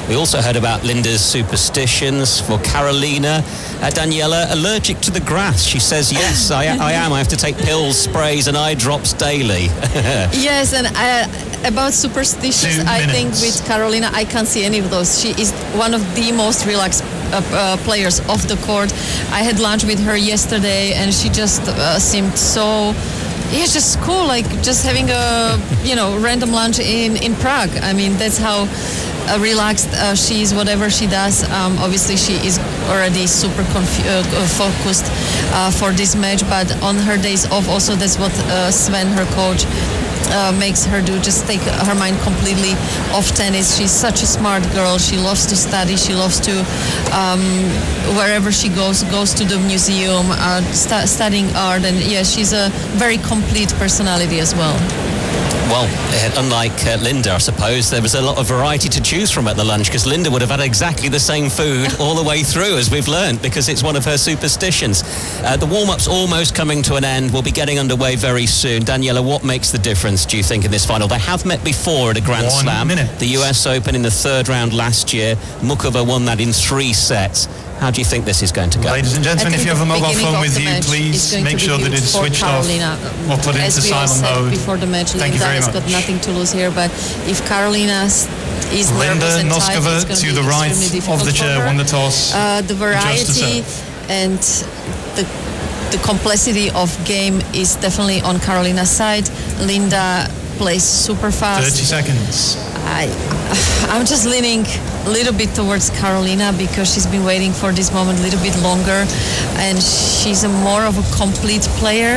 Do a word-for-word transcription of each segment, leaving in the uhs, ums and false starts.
We also heard about Linda's superstitions. For Karolina, uh, Daniela, allergic to the grass. She says, yes, I, I am. I have to take pills, sprays and eye drops daily. Yes, and uh, about superstitions, I think with Karolina, I can't see any of those. She is one of the most relaxed uh, uh, players off the court. I had lunch with her yesterday, and she just uh, seemed so... Yeah, just cool, like just having a, you know, random lunch in, in Prague. I mean, that's how uh, relaxed uh, she is, whatever she does. Um, obviously, she is already super confu- uh, focused uh, for this match, but on her days off, also that's what uh, Sven, her coach, Uh, makes her do, just take her mind completely off tennis. She's such a smart girl. She loves to study. She loves to, um, wherever she goes, goes to the museum, uh, st- studying art. And yeah, she's a very complete personality as well. Well, uh, unlike uh, Linda, I suppose, there was a lot of variety to choose from at the lunch, because Linda would have had exactly the same food all the way through, as we've learned, because it's one of her superstitions. Uh, the warm-up's almost coming to an end. We'll be getting underway very soon. Daniela, what makes the difference, do you think, in this final? They have met before at a Grand One Slam. minute. The U S Open in the third round last year. Mukova won that in three sets. How do you think this is going to go? Ladies and gentlemen, if you have a mobile phone with you, please make sure that it's switched Karolina. off or put it into silent mode. Before the match, Thank Linda you very has much. got nothing to lose here, but if Karolina is Linda nervous and Noskova tight, it's to be the right of the chair, won the toss. Uh, the variety and the the complexity of game is definitely on Karolina's side. Linda plays super fast. thirty seconds. I, I'm just leaning a little bit towards Karolina because she's been waiting for this moment a little bit longer, and she's a more of a complete player.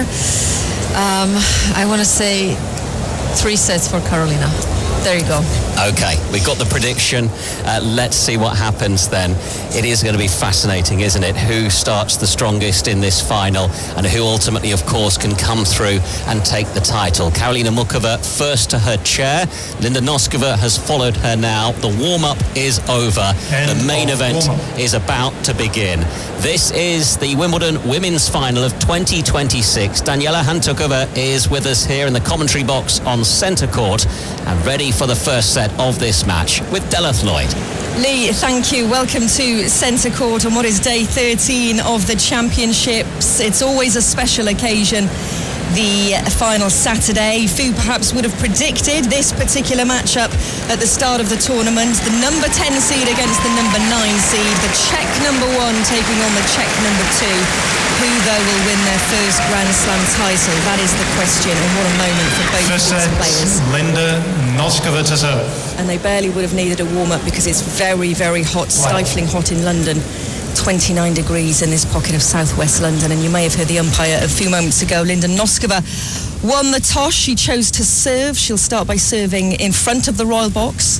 Um, I want to say three sets for Karolina. There you go. Okay, we've got the prediction. Uh, let's see what happens then. It is going to be fascinating, isn't it? Who starts the strongest in this final, and who ultimately, of course, can come through and take the title. Karolina Mukova first to her chair. Linda Noskova has followed her now. The warm-up is over. End the main event warm-up. is about to begin. This is the Wimbledon Women's Final of twenty twenty-six. Daniela Hantuchova is with us here in the commentary box on centre court and ready for the first set of this match with Deleth Lloyd. Lee, thank you. Welcome to Centre Court on what is day thirteen of the Championships. It's always a special occasion, the final Saturday. Few perhaps would have predicted this particular matchup at the start of the tournament. The number ten seed against the number nine seed, the Czech number one taking on the Czech number two. Who, though, will win their first Grand Slam title? That is the question, and what a moment for both First these set, players. Linda Noskova to serve. And they barely would have needed a warm-up because it's very, very hot, stifling hot in London. twenty-nine degrees in this pocket of southwest London, and you may have heard the umpire a few moments ago. Linda Noskova won the toss. She chose to serve. She'll start by serving in front of the royal box.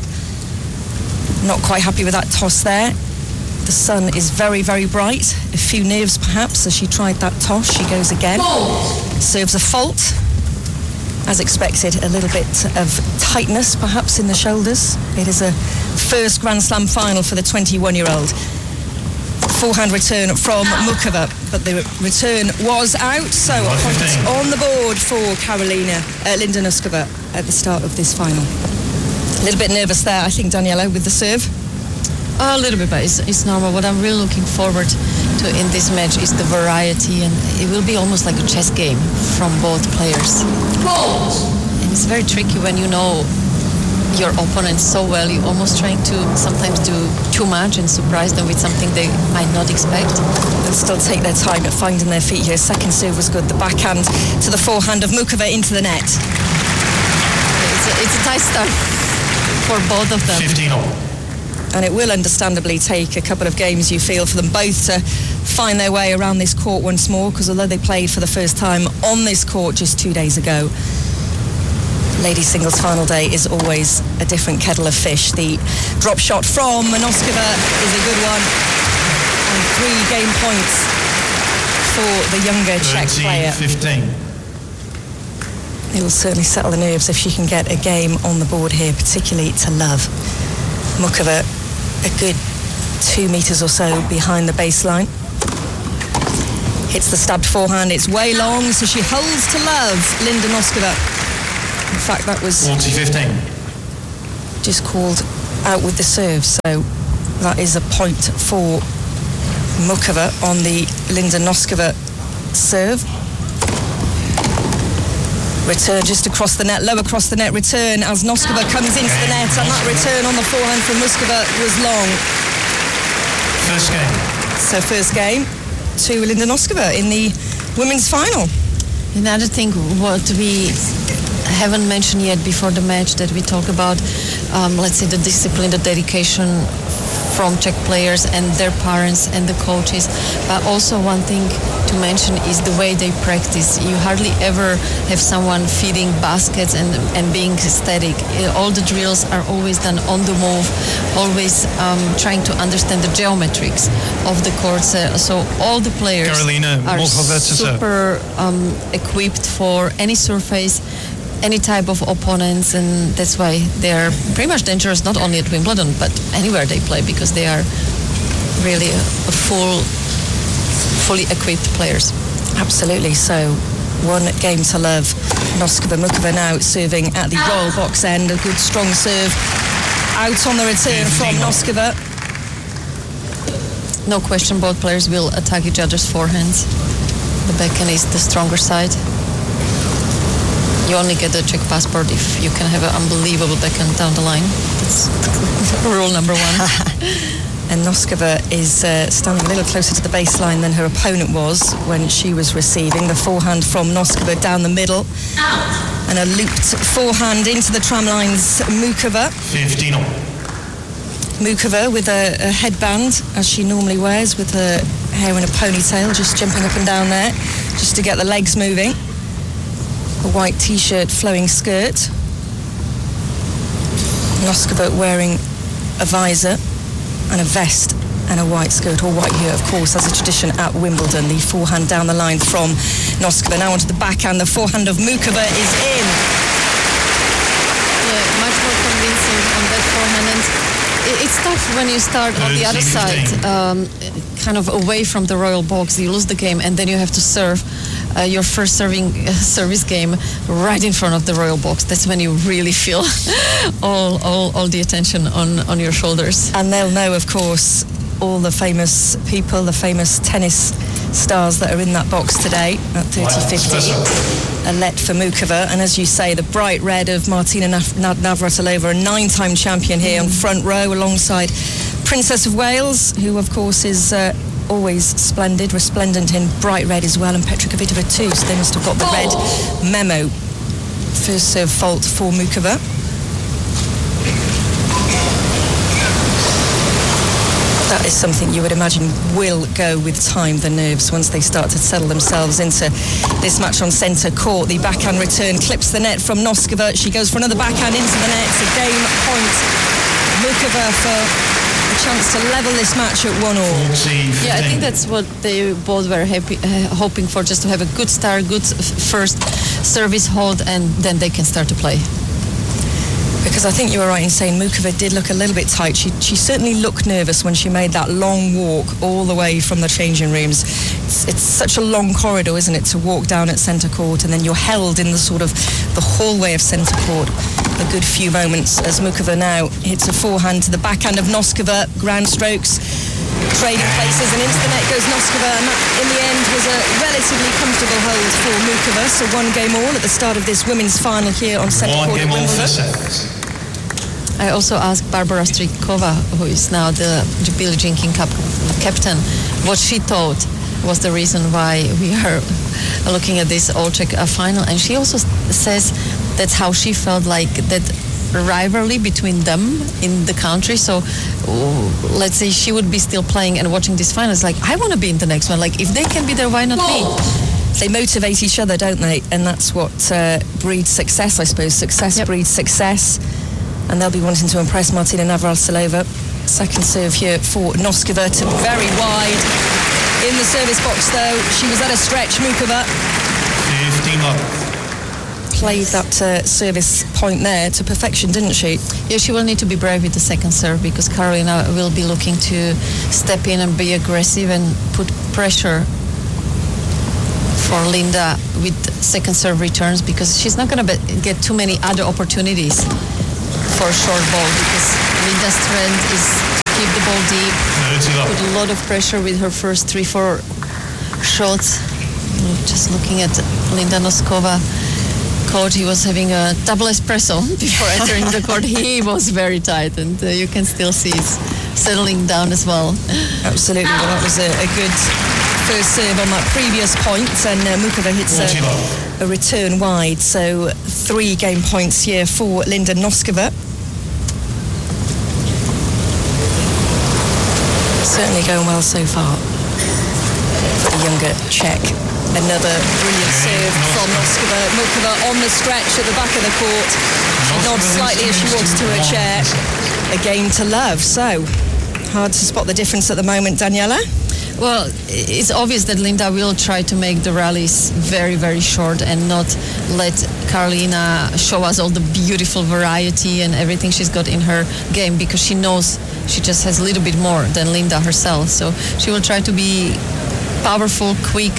Not quite happy with that toss there. The sun is very, very bright. A few nerves perhaps as she tried that toss. She goes again. Serves a fault. As expected, a little bit of tightness perhaps in the shoulders. It is a first Grand Slam final for the twenty-one-year-old. Forehand return from Mukova, but the return was out, so a point on the board for Karolina, uh, Linda Noskova at the start of this final. A little bit nervous there, I think, Daniela, with the serve. A little bit, but it's, it's normal. What I'm really looking forward to in this match is the variety, and it will be almost like a chess game from both players. And it's very tricky when you know your opponent so well. You're almost trying to sometimes do too much and surprise them with something they might not expect. They'll still take their time at finding their feet here. Second serve was good. The backhand to the forehand of Mukova into the net. It's a, it's a tight start for both of them. fifteen all. And it will understandably take a couple of games, you feel, for them both to find their way around this court once more, because although they played for the first time on this court just two days ago, ladies singles final day is always a different kettle of fish. The drop shot from Noskova is a good one, and three game points for the younger Czech player. fifteen. It will certainly settle the nerves if she can get a game on the board here, particularly to love. Mukova a good two metres or so behind the baseline. Hits the stabbed forehand, it's way long, so she holds to love Linda Noskova. In fact, that was forty fifteen. just called out with the serve. So that is a point for Muchova on the Linda Noskova serve. Return just across the net, low across the net return as Noskova comes into the net, and that return on the forehand from Muchova was long. First game. So first game to Linda Noskova in the women's final. Another thing what we haven't mentioned yet before the match that we talk about, um, let's say the discipline, the dedication from Czech players and their parents and the coaches. But also one thing to mention is the way they practice. You hardly ever have someone feeding baskets and, and being static. All the drills are always done on the move, always um, trying to understand the geometrics of the courts. Uh, so all the players Karolina, are super um, equipped for any surface, any type of opponents, and that's why they are pretty much dangerous not only at Wimbledon but anywhere they play, because they are really a, a full fully equipped players. Absolutely. So one game to love. Noskova Muchova now serving at the royal box end. A good strong serve out on the return from Noskova. No question, both players will attack each other's forehands. The backhand is the stronger side. You only get a Czech passport if you can have an unbelievable backhand down the line. That's rule number one. And Noskova is uh, standing a little closer to the baseline than her opponent was when she was receiving. The forehand from Noskova down the middle. And a looped forehand into the tramlines, Muchova. fifteen all. Muchova with a, a headband, as she normally wears, with her hair in a ponytail, just jumping up and down there, just to get the legs moving. A white t-shirt, flowing skirt. Noskova wearing a visor and a vest and a white skirt, or white here, of course, as a tradition at Wimbledon. The forehand down the line from Noskova. Now onto the backhand. The forehand of Muchova is in. Yeah, much more convincing on that forehand. And it's tough when you start on the other side, um, kind of away from the royal box. You lose the game, and then you have to serve uh, your first serving uh, service game right in front of the royal box. That's when you really feel all, all, all the attention on, on your shoulders. And they'll know, of course, all the famous people, the famous tennis stars that are in that box today at thirty fifty. A let for Muchova, and as you say, the bright red of Martina Nav- Nav- Navratilova, a nine-time champion here mm. on front row alongside Princess of Wales, who of course is uh, always splendid, resplendent in bright red as well, and Petra Kvitova too, so they must have got the red memo. First serve fault for Muchova. That is something you would imagine will go with time, the nerves, once they start to settle themselves into this match on centre court. The backhand return clips the net from Noskova. She goes for another backhand into the net. It's a game point. Muchova for a chance to level this match at one all. Yeah, I think that's what they both were happy, uh, hoping for, just to have a good start, good f- first service hold, and then they can start to play. Because I think you were right in saying Muchova did look a little bit tight. She she certainly looked nervous when she made that long walk all the way from the changing rooms. It's, it's such a long corridor, isn't it, to walk down at centre court, and then you're held in the sort of the hallway of centre court a good few moments as Muchova now hits a forehand to the backhand of Noskova. Ground strokes, trading places, and into the net goes Noskova, and that in the end was a relatively comfortable hold for Muchova. So one game all at the start of this women's final here on centre court at Wimbledon. I also asked Barbara Strykova, who is now the Billie Jean King Cup captain, what she thought was the reason why we are looking at this all-Czech final, and she also says that's how she felt, like that rivalry between them in the country. So uh, let's say she would be still playing and watching this final. It's like, I want to be in the next one. Like, if they can be there, why not me? They motivate each other, don't they? And that's what uh, breeds success, I suppose. Success yep. breeds success. And they'll be wanting to impress Martina Navratilova. Second serve here for Noskova to very wide. In the service box, though, she was at a stretch, Muchova. fifteen love. Played that uh, service point there to perfection, didn't she? Yeah, she will need to be brave with the second serve, because Karolina will be looking to step in and be aggressive and put pressure for Linda with second serve returns, because she's not going to get too many other opportunities for a short ball, because Linda's strength is to keep the ball deep, put a lot of pressure with her first three, four shots. Just looking at Linda Noskova, coach, he was having a double espresso before entering the court. He was very tight, and uh, you can still see it's settling down as well. Absolutely. Well, that was a, a good first serve on that previous point, and uh, Muchova hits a, a return wide. So three game points here for Linda Noskova. Certainly going well so far for the younger Czech. Another brilliant serve from Noskova. Muchova on the stretch at the back of the court. She nods slightly as she walks to her chair. A game to love. So hard to spot the difference at the moment, Daniela. Well, it's obvious that Linda will try to make the rallies very, very short and not let Karolina show us all the beautiful variety and everything she's got in her game, because she knows she just has a little bit more than Linda herself. So she will try to be powerful, quick,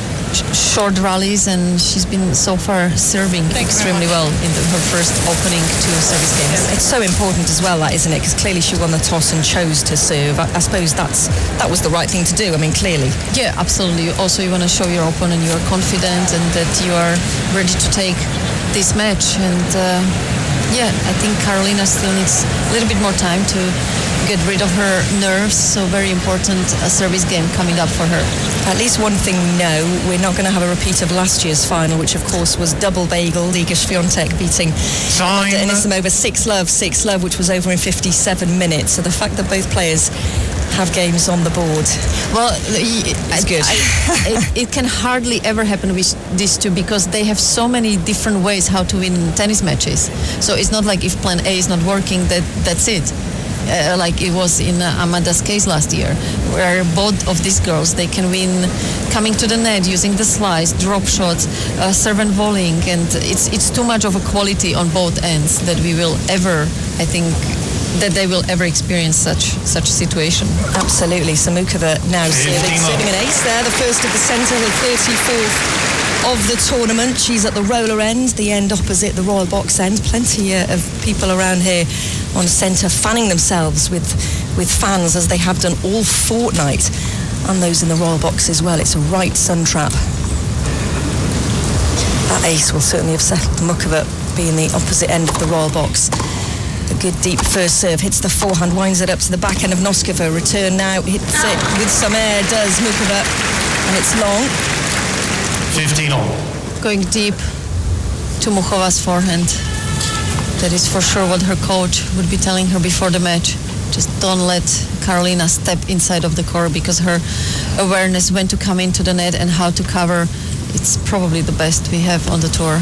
short rallies, and she's been so far serving extremely well in the, her first opening two service games. It's so important as well, that, isn't it? Because clearly she won the toss and chose to serve. I, I suppose that's that was the right thing to do. I mean, clearly. Yeah, absolutely. Also, you want to show your opponent you are confident and that you are ready to take this match. And uh, yeah, I think Karolina still needs a little bit more time to get rid of her nerves, so very important a service game coming up for her. At least one thing we know, we're not going to have a repeat of last year's final, which of course was double bagel, Iga Swiatek beating Amanda Anisimova six love, six love, which was over in fifty-seven minutes. So the fact that both players have games on the board, well, it's good. I, it, it can hardly ever happen with these two, because they have so many different ways how to win tennis matches. So it's not like if plan A is not working, that that's it. Uh, like it was in uh, Amanda's case last year, where both of these girls, they can win coming to the net, using the slice, drop shots, uh, serve and volleying, and it's it's too much of a quality on both ends that we will ever, I think, that they will ever experience such such a situation. Absolutely. So Muchova now serving, serving an ace there, the first of the centre, her thirty-fourth of the tournament. She's at the roller end, the end opposite the Royal Box end. Plenty uh, of people around here on centre fanning themselves with with fans, as they have done all fortnight, and those in the Royal Box as well. It's a right sun trap. That ace will certainly have settled Muchova being the opposite end of the Royal Box. A good deep first serve, hits the forehand, winds it up to the back end of Noskova. Return now, hits it with some air, does Muchova, and it's long. fifteen all. Going deep to Muchova's forehand. That is for sure what her coach would be telling her before the match. Just don't let Karolina step inside of the court, because her awareness when to come into the net and how to cover, it's probably the best we have on the tour.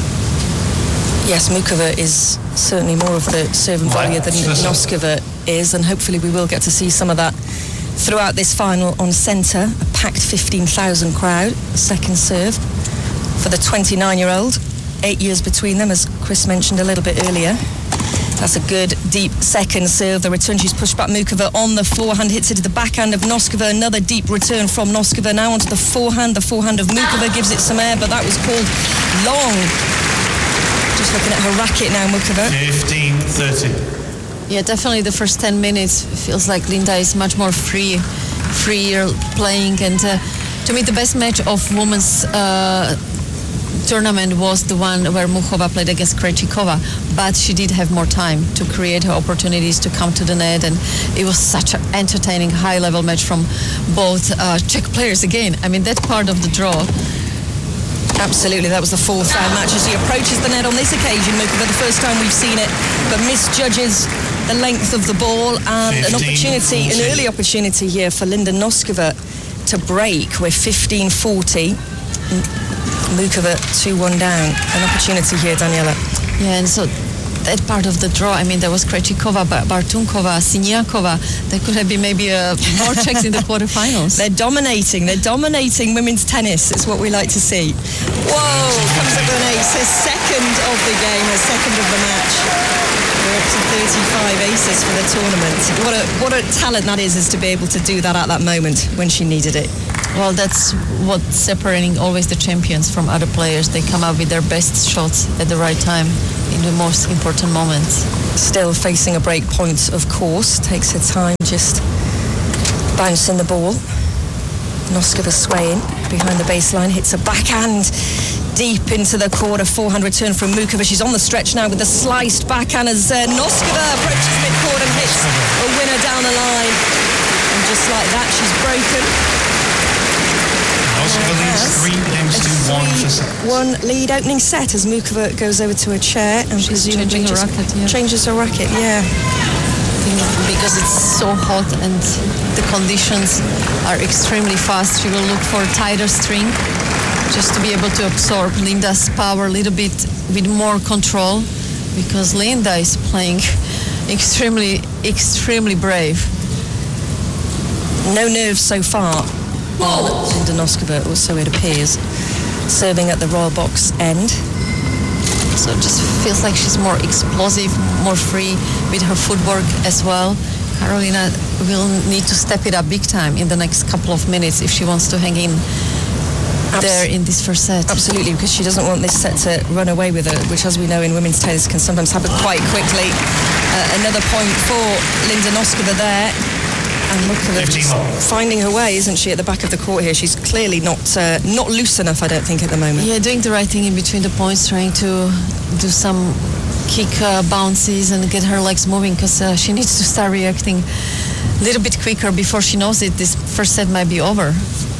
Yes, Muchova is certainly more of the serve and volleyer than Noskova is, and hopefully we will get to see some of that throughout this final on centre. A packed fifteen thousand crowd, second serve for the twenty-nine-year-old. Eight years between them, as Chris mentioned a little bit earlier. That's a good, deep second serve. The return, she's pushed back Muchova on the forehand, hits it to the backhand of Noskova. Another deep return from Noskova. Now onto the forehand. The forehand of Muchova gives it some air, but that was called long. Just looking at her racket now, Muchova. fifteen thirty. Yeah, definitely the first ten minutes feels like Linda is much more free, freer playing. And uh, to me, the best match of women's uh, tournament was the one where Muchova played against Krejcikova, but she did have more time to create her opportunities to come to the net, and it was such an entertaining, high-level match from both uh, Czech players again. I mean, that part of the draw. Absolutely, that was the fourth round match as she approaches the net on this occasion, Muchova, the first time we've seen it, but misjudges the length of the ball, and an opportunity, an early opportunity here for Linda Noskova to break. We're fifteen forty. Muchova two one down. An opportunity here, Daniela. Yeah, and so that part of the draw, I mean, there was Krejcikova, Bartunkova, Siniakova. There could have been maybe uh, more Czechs in the quarterfinals. They're dominating. They're dominating women's tennis. It's what we like to see. Whoa, comes up with an ace. Her second of the game, her second of the match. We're up to thirty-five aces for the tournament. What a what a talent that is, is to be able to do that at that moment when she needed it. Well, that's what's separating always the champions from other players. They come out with their best shots at the right time in the most important moments. Still facing a break point, of course. Takes her time just bouncing the ball. Noskova swaying behind the baseline, hits a backhand deep into the quarter forehand return from Muchova. She's on the stretch now with the sliced backhand as uh, Noskova approaches mid-court and hits a winner down the line. And just like that, she's broken. Noskova leads three games to one for set. One lead opening set as Muchova goes over to her chair and she's changing her racket. Yeah. Changes her racket, yeah. Because it's so hot and the conditions are extremely fast, she will look for a tighter string just to be able to absorb Linda's power a little bit with more control, because Linda is playing extremely, extremely brave. No nerves so far on Linda Noskova, or so it appears, serving at the Royal Box end. So it just feels like she's more explosive, more free with her footwork as well. Karolina will need to step it up big time in the next couple of minutes if she wants to hang in Abs- there in this first set. Absolutely, because she doesn't want this set to run away with her, which, as we know in women's tennis, can sometimes happen quite quickly. Uh, another point for Linda Noskova there. And look at her just finding her way, isn't she, at the back of the court here? She's clearly not uh, not loose enough, I don't think, at the moment. Yeah, doing the right thing in between the points, trying to do some kick uh, bounces and get her legs moving, because uh, she needs to start reacting a little bit quicker before she knows it. This first set might be over.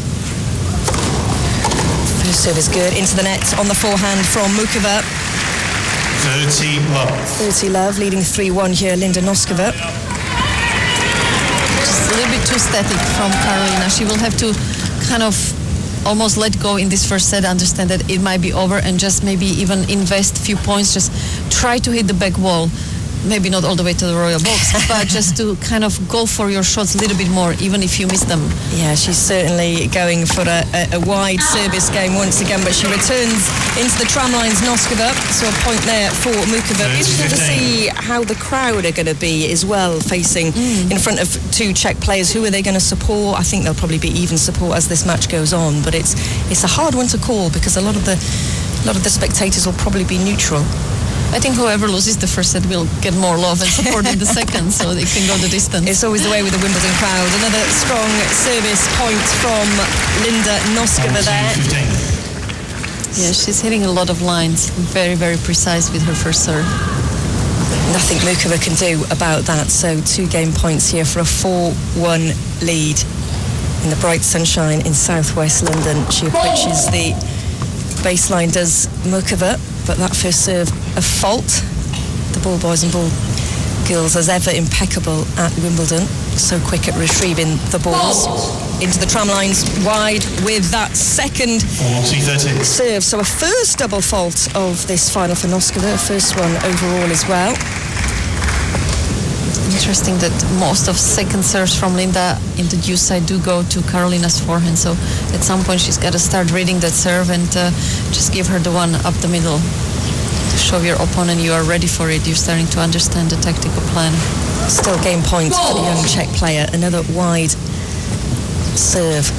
First serve is good. Into the net on the forehand from Muchova. thirty love. thirty love, leading three one here, Linda Noskova. A little bit too static from Karolina. She will have to kind of almost let go in this first set, understand that it might be over, and just maybe even invest a few points, just try to hit the back wall. Maybe not all the way to the Royal Box, but just to kind of go for your shots a little bit more, even if you miss them. Yeah, she's certainly going for a, a, a wide service game once again, but she returns into the tram lines, Noskova. So a point there for Muchova. Interesting to see how the crowd are going to be as well, facing mm. in front of two Czech players. Who are they going to support? I think there'll probably be even support as this match goes on, but it's it's a hard one to call, because a lot of the a lot of the spectators will probably be neutral. I think whoever loses the first set will get more love and support in the second, so they can go the distance. It's always the way with the Wimbledon crowd. Another strong service point from Linda Noskova there. Yeah, she's hitting a lot of lines. Very, very precise with her first serve. Nothing Muchova can do about that. So two game points here for a four one lead in the bright sunshine in southwest London. She approaches the baseline, does Muchova, but that first serve a fault. The ball boys and ball girls, as ever, impeccable at Wimbledon. So quick at retrieving the balls. Into the tram lines, wide with that second serve. So a first double fault of this final for Noskova, a first one overall as well. Interesting that most of second serves from Linda in the deuce side do go to Karolina's forehand. So at some point she's got to start reading that serve and uh, just give her the one up the middle. To show your opponent you are ready for it. You're starting to understand the tactical plan. Still game point for the young Czech player. Another wide serve.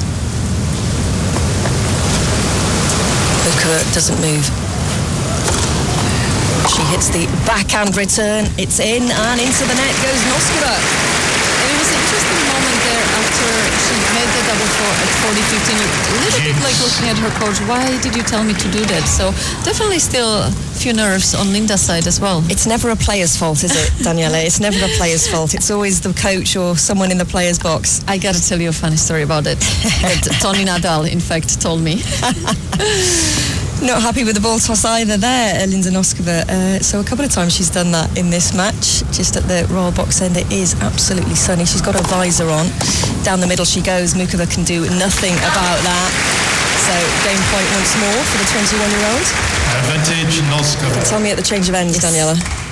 Muchova doesn't move. She hits the backhand return. It's in and into the net goes Noskova. It was an interesting moment there after she made the double four at forty fifteen. A little bit like looking at her coach, why did you tell me to do that? So definitely still a few nerves on Linda's side as well. It's never a player's fault, is it, Daniela? It's never a player's fault. It's always the coach or someone in the player's box. I got to tell you a funny story about it. That Tony Nadal, in fact, told me. Not happy with the ball toss either there, Linda Noskova. Uh, so a couple of times she's done that in this match. Just at the Royal Box end, it is absolutely sunny. She's got her visor on. Down the middle she goes. Muchova can do nothing about that. So game point once more for the twenty-one-year-old. Advantage Noskova. Tell me at the change of ends, yes. Daniela.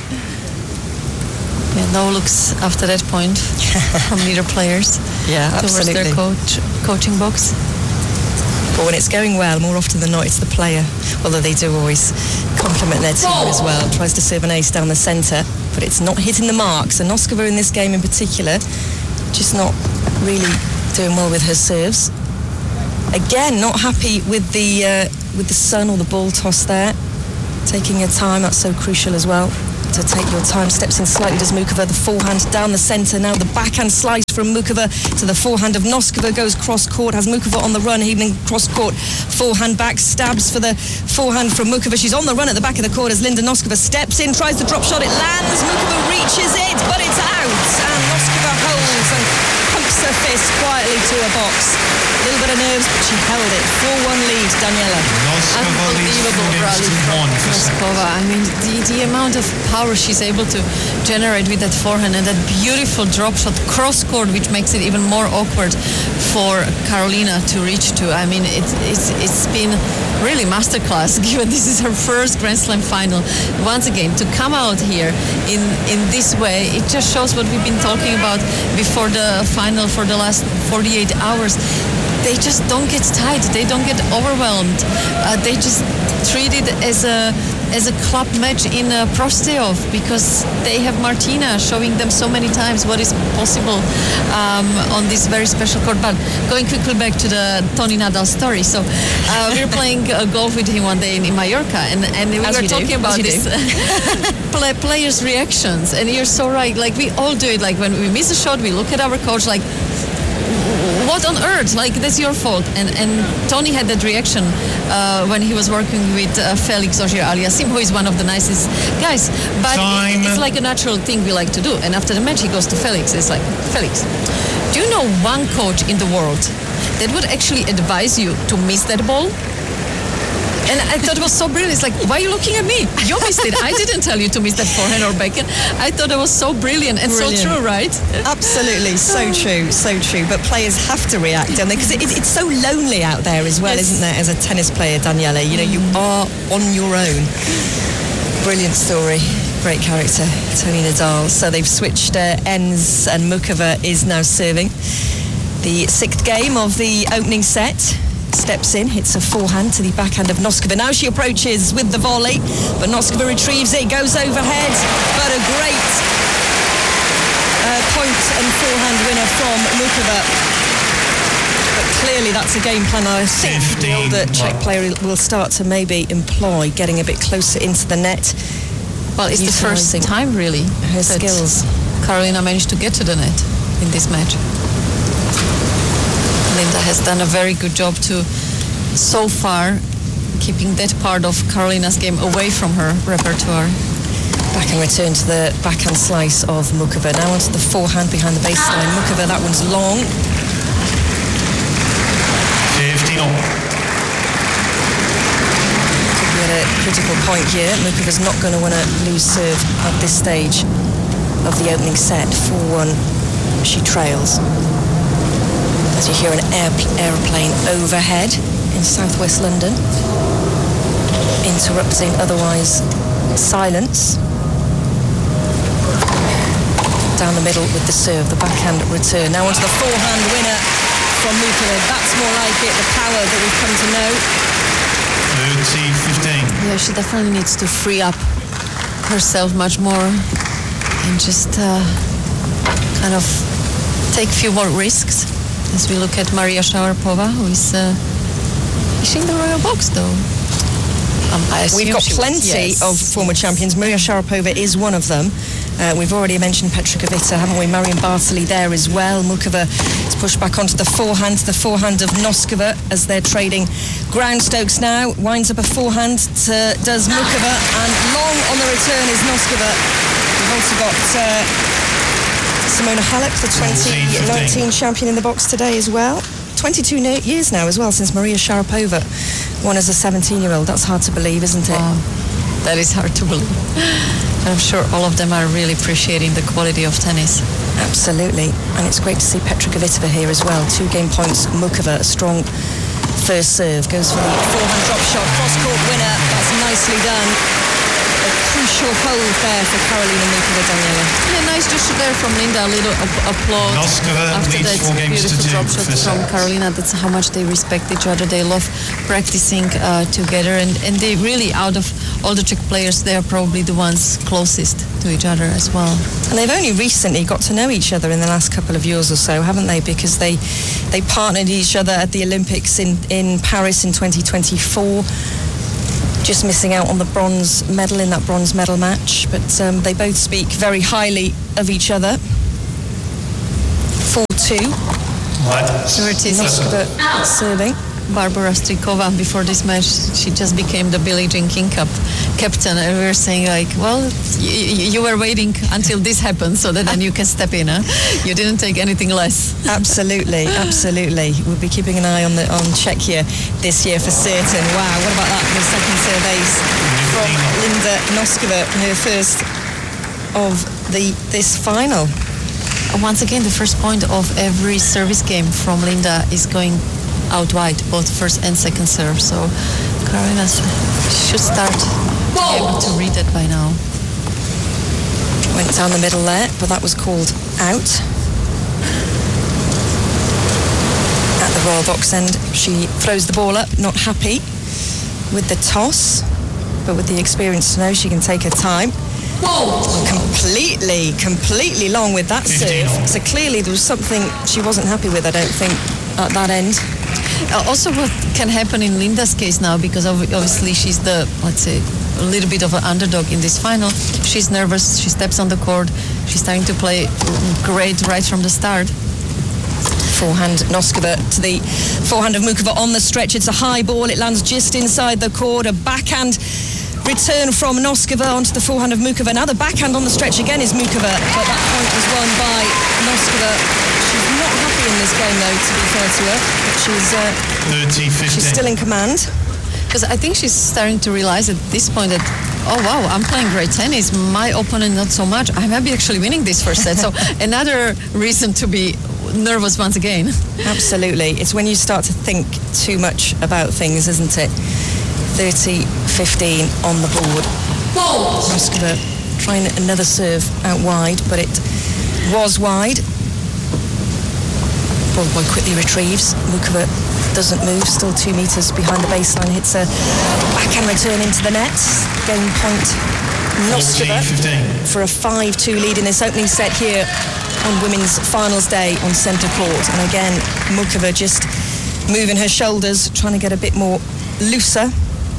Yeah, no looks after that point from neither players. Yeah, absolutely. Towards their coach, coaching box. But when it's going well, more often than not, it's the player. Although they do always compliment their team as well. Tries to serve an ace down the centre, but it's not hitting the mark. So Noskova in this game in particular, just not really doing well with her serves. again, not happy with the uh, with the sun or the ball toss there. Taking your time, that's so crucial as well. To take your time, steps in slightly, does Muchova. The forehand down the centre now. The backhand slice from Muchova to the forehand of Noskova, goes cross court. Has Muchova on the run, even cross court. Forehand back, stabs for the forehand from Muchova. She's on the run at the back of the court as Linda Noskova steps in, tries the drop shot. It lands. Muchova reaches it, but it's out. And Noskova holds and pumps her fist quietly to her box. A little bit of nerves, but she held it. four one lead, Daniela. Unbelievable rally from Noskova. I mean, the, the amount of power she's able to generate with that forehand and that beautiful drop shot cross court, which makes it even more awkward for Karolina to reach to. I mean, it, it's it's been really masterclass, given this is her first Grand Slam final. Once again, to come out here in, in this way, it just shows what we've been talking about before the final for the last forty-eight hours. They just don't get tight. They don't get overwhelmed. Uh, they just treat it as a as a club match in uh, Prosteyov, because they have Martina showing them so many times what is possible um, on this very special court. But going quickly back to the Tony Nadal story. So uh, we were playing uh, golf with him one day in, in Mallorca, and, and we As were we talking do. about this play, players' reactions. And you're so right. Like, we all do it. Like, when we miss a shot, we look at our coach like, what on earth? Like, that's your fault. And and Tony had that reaction uh, when he was working with uh, Felix Auger-Aliassime, who is one of the nicest guys. But it, it's like a natural thing we like to do. And after the match, he goes to Felix. It's like, Felix, do you know one coach in the world that would actually advise you to miss that ball? And I thought it was so brilliant. It's like, why are you looking at me? You missed it. I didn't tell you to miss that forehand or backhand. I thought it was so brilliant and brilliant. So true, right? Absolutely, so true, so true. But players have to react, don't they? Because it, it's so lonely out there as well, yes. Isn't there, as a tennis player, Daniela? You know, you are on your own. Brilliant story. Great character, Tony Nadal. So they've switched uh, ends, and Muchova is now serving. The sixth game of the opening set. Steps in, hits a forehand to the backhand of Noskova. Now she approaches with the volley, but Noskova retrieves it, goes overhead, but a great uh, point and forehand winner from Muchova. But clearly that's a game plan I think the older Czech player will start to maybe employ, getting a bit closer into the net. Well, it's the first time really her skills. Karolina managed to get to the net in this match. Linda has done a very good job to, so far, keeping that part of Karolina's game away from her repertoire. Back and return to the backhand slice of Muchova. Now onto the forehand behind the baseline. Muchova, that one's long. fifteen all. Could be at a critical point here. Muchova's not going to want to lose serve at this stage of the opening set. four one, she trails. As you hear an air, airplane overhead in southwest London, interrupting otherwise silence. Down the middle with the serve, the backhand return. Now onto the forehand winner from Muchova. That's more like it, the power that we've come to know. thirty fifteen. Yeah, she definitely needs to free up herself much more and just uh, kind of take a few more risks. As we look at Maria Sharapova, who is uh, fishing the royal box, though. Um, We've got plenty was, yes. of former champions. Maria Sharapova is one of them. Uh, we've already mentioned Petra Kvitova, haven't we? Marion Bartoli there as well. Muchova is pushed back onto the forehand, the forehand of Noskova as they're trading ground strokes now. Winds up a forehand to does Muchova, and long on the return is Noskova. We've also got Uh, Simona Halep, the twenty nineteen champion in the box today as well. twenty-two years now as well since Maria Sharapova won as a seventeen-year-old. That's hard to believe, isn't it? Wow. That is hard to believe. I'm sure all of them are really appreciating the quality of tennis. Absolutely. And it's great to see Petra Kvitova here as well. Two game points. Muchova, a strong first serve. Goes for the forehand drop shot. Cross-court winner. That's nicely done. A crucial hold there for Karolina Muchova, Daniela. Yeah, nice gesture there from Linda. A little a- applause Noskova after leads that four games beautiful to drop two shot for from sets. Karolina. That's how much they respect each other. They love practicing uh, together, and, and they really, out of all the Czech players, they are probably the ones closest to each other as well. And they've only recently got to know each other in the last couple of years or so, haven't they? Because they they partnered each other at the Olympics in, in Paris in twenty twenty-four. Just missing out on the bronze medal in that bronze medal match. But um, they both speak very highly of each other. four two. So it is Noskova serving. Barbora Strykova, before this match, she just became the Billie Jean King Cup captain, and we were saying like, well, y- you were waiting until this happened so that then you can step in, huh? You didn't take anything less. Absolutely, absolutely. We'll be keeping an eye on the on Czechia this year for certain. Wow, what about that for the second serve ace from Linda Noskova, her first of the this final. Once again, the first point of every service game from Linda is going out wide, both first and second serve. So Karolina should start to be able to read it by now. Went down the middle there, but that was called out. At the Royal Box end, she throws the ball up, not happy with the toss, but with the experience to know she can take her time. Completely, completely long with that serve. So clearly there was something she wasn't happy with, I don't think, at that end. Uh, also, what can happen in Linda's case now, because ob- obviously she's the, let's say, a little bit of an underdog in this final. She's nervous, she steps on the court, she's starting to play great right from the start. Forehand Noskova to the forehand of Muchova on the stretch. It's a high ball, it lands just inside the court. A backhand return from Noskova onto the forehand of Muchova. Now the backhand on the stretch again is Muchova, but that point was won by Noskova. She's not happy in this game though, to be fair to her, but she's, uh, thirty fifteen. she's still in command. Because I think she's starting to realize at this point that, oh wow, I'm playing great tennis, my opponent not so much, I might be actually winning this first set. So another reason to be nervous once again. Absolutely. It's when you start to think too much about things, isn't it? thirty fifteen on the board. Noskova trying another serve out wide, but it was wide. Ball boy quickly retrieves. Muchova doesn't move, still two metres behind the baseline, hits a backhand return into the net. Game point Noskova for a five two lead in this opening set here on Women's Finals Day on centre court. And again, Muchova just moving her shoulders, trying to get a bit more looser.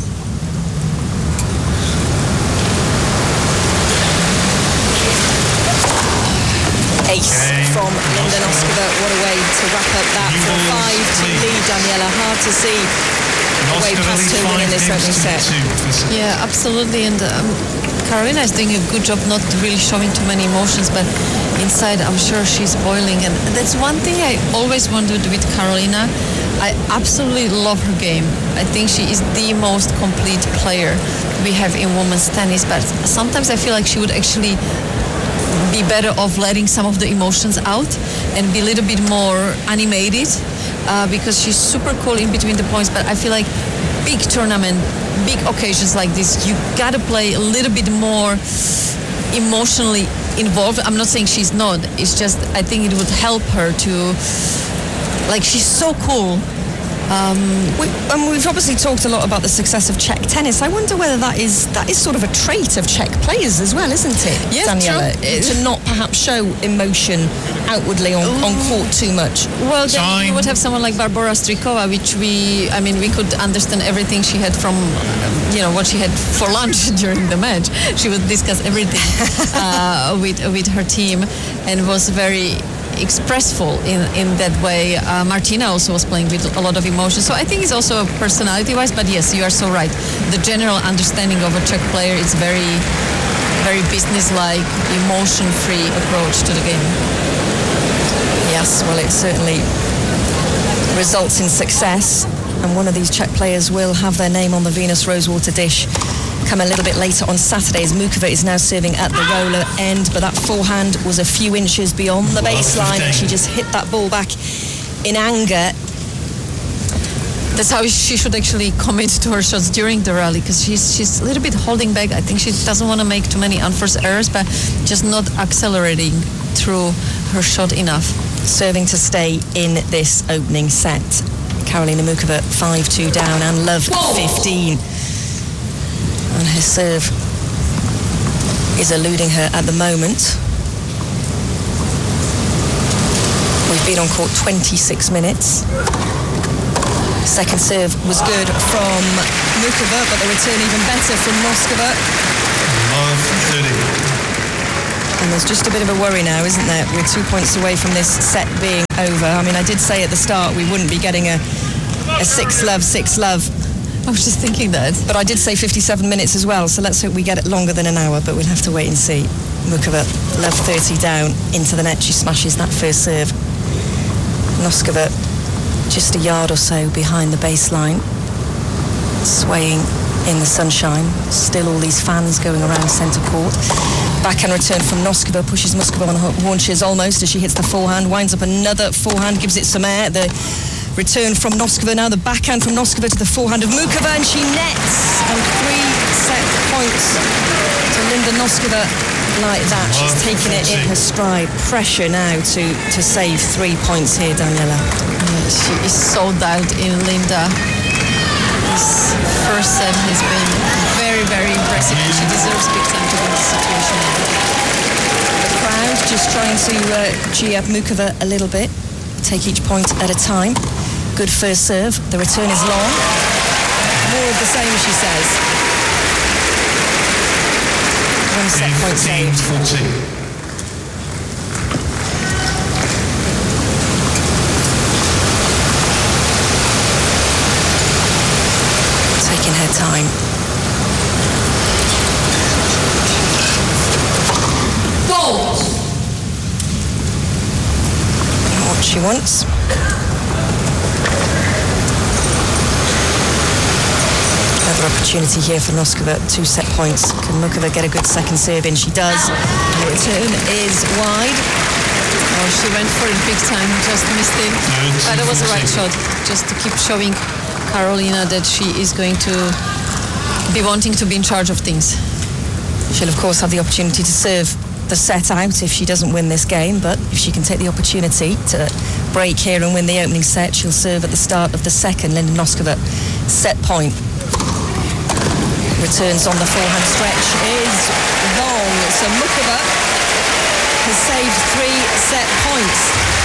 Ace from Linda Noskova. What a way to wrap up that for a five two lead, Daniela. Hard to see a way past her winning this opening set. Yeah, absolutely. And um, Karolina is doing a good job not really showing too many emotions, but inside I'm sure she's boiling. And that's one thing I always wondered with Karolina. I absolutely love her game. I think she is the most complete player we have in women's tennis, but sometimes I feel like she would actually be better off letting some of the emotions out and be a little bit more animated, uh, because she's super cool in between the points. But I feel like big tournament, big occasions like this, you gotta play a little bit more emotionally involved. I'm not saying she's not, it's just I think it would help her to, like, she's so cool. Um, we, and we've obviously talked a lot about the success of Czech tennis. I wonder whether that is that is sort of a trait of Czech players as well, isn't it, yes, Daniela? True. To not perhaps show emotion outwardly on, on court too much. Well, then you would have someone like Barbora Strykova, which we, I mean, we could understand everything she had from, you know, what she had for lunch during the match. She would discuss everything uh, with with her team, and was very expressful in, in that way. Uh, Martina also was playing with a lot of emotion. So I think it's also personality-wise, but yes, you are so right. The general understanding of a Czech player is very, very business-like, emotion-free approach to the game. Yes, well, it certainly results in success, and one of these Czech players will have their name on the Venus Rosewater dish come a little bit later on Saturday, as Muchova is now serving at the roller end, but that forehand was a few inches beyond the baseline. She just hit that ball back in anger. that's how she should actually commit to her shots during the rally, because she's she's a little bit holding back. I think she doesn't want to make too many unforced errors, but just not accelerating through her shot enough. Serving to stay in this opening set. Karolina Muchova five two down and Love fifteen. And her serve is eluding her at the moment. We've been on court twenty-six minutes. Second serve was good from Muchova, but the return even better from Noskova. Love thirty. And there's just a bit of a worry now, isn't there? We're two points away from this set being over. I mean, I did say at the start we wouldn't be getting a, a six-love, six-love. I was just thinking that. But I did say fifty-seven minutes as well, so let's hope we get it longer than an hour, but we'll have to wait and see. Muchova, Love thirty down into the net. She smashes that first serve. Noskova just a yard or so behind the baseline, swaying in the sunshine. Still all these fans going around centre court. Backhand return from Noskova, pushes Muchova on her haunches almost as she hits the forehand, winds up another forehand, gives it some air. The return from Noskova now, the backhand from Noskova to the forehand of Muchova, and she nets. And three set points to Linda Noskova like that. She's taken it in her stride. Pressure now to, to save three points here, Daniela. Yeah, she is so dialed in, Linda. This first set has been very, very impressive, and she deserves big time to win this situation. The crowd just trying to uh, G up Muchova a little bit, take each point at a time. Good first serve. The return is long. More of the same, she says. One set point saved. Taking her time. Goal. What she wants. Another opportunity here for Noskova. Two set points. Can Muchova get a good second serve in? She does. The return is wide. Oh, she went for it big time, just missed it. No, but it was the right shot, just to keep showing Karolina that she is going to be wanting to be in charge of things. She'll of course have the opportunity to serve the set out if she doesn't win this game, but if she can take the opportunity to break here and win the opening set, she'll serve at the start of the second. Linda Noskova, set point. Returns on the forehand stretch is long, so Muchova has saved three set points.